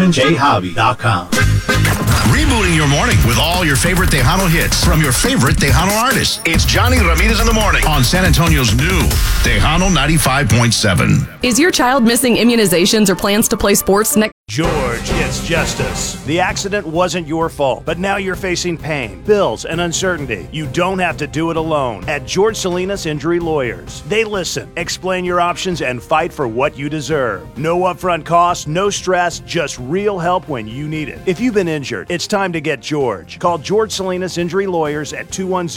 JohnnyRaymondJHobby.com. Rebooting your morning with all your favorite Tejano hits from your favorite Tejano artists. It's Johnny Ramirez in the morning on San Antonio's new Tejano 95.7. Is your child missing immunizations or plans to play sports next? George gets justice. The accident wasn't your fault, but now you're facing pain, bills, and uncertainty. You don't have to do it alone. At George Salinas Injury Lawyers, they listen, explain your options, and fight for what you deserve. No upfront costs, no stress, just real help when you need it. If you've been injured, it's time to get George. Call George Salinas Injury Lawyers at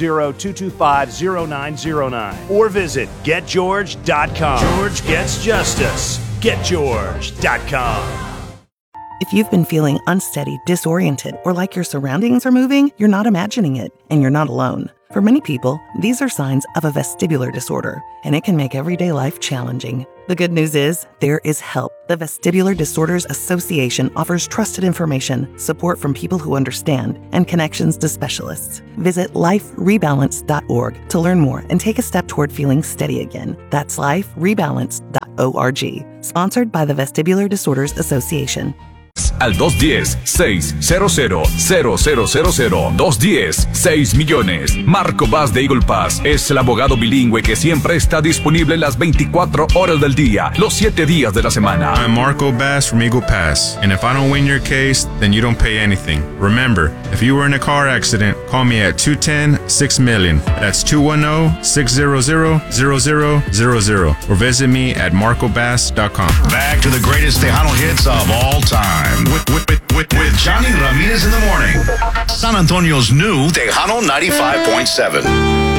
210-225-0909 or visit getgeorge.com. George gets justice. Getgeorge.com. If you've been feeling unsteady, disoriented, or like your surroundings are moving, you're not imagining it, and you're not alone. For many people, these are signs of a vestibular disorder, and it can make everyday life challenging. The good news is, there is help. The Vestibular Disorders Association offers trusted information, support from people who understand, and connections to specialists. Visit liferebalance.org to learn more and take a step toward feeling steady again. That's liferebalance.org. Sponsored by the Vestibular Disorders Association. Al 210-600-0000. 210-6 millones. Marco Bass de Eagle Pass es el abogado bilingüe que siempre está disponible las 24 horas del día, los 7 días de la semana. I'm Marco Bass from Eagle Pass, and if I don't win your case, then you don't pay anything. Remember, if you were in a car accident, call me at 210-6-million. That's 210-600-0000, or visit me at marcobass.com. Back to the greatest Tejano hits of all time. With Johnny Ramirez in the morning. San Antonio's new Tejano 95.7.